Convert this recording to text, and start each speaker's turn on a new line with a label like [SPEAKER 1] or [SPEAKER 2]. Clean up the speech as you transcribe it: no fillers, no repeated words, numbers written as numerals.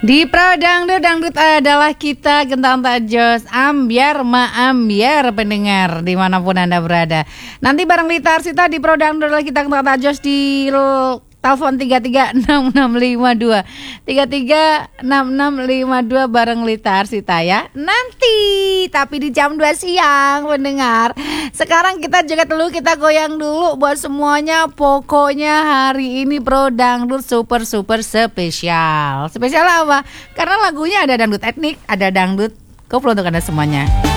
[SPEAKER 1] Di Pro Dangdut, dangdut adalah kita, Gentang tak jos, ambiar ma ambiar pendengar dimanapun Anda berada. Nanti bareng Lita Arsita di Pro Dangdut adalah kita, Gentang tak jos di telepon 336652 336652 bareng Lita Arsita ya. Nanti tapi di jam 2 siang pendengar. Sekarang kita joget dulu, kita goyang dulu buat semuanya. Pokoknya hari ini Pro Dangdut super spesial. Spesial apa? Karena lagunya ada dangdut etnik, ada dangdut koplo untuk Anda semuanya.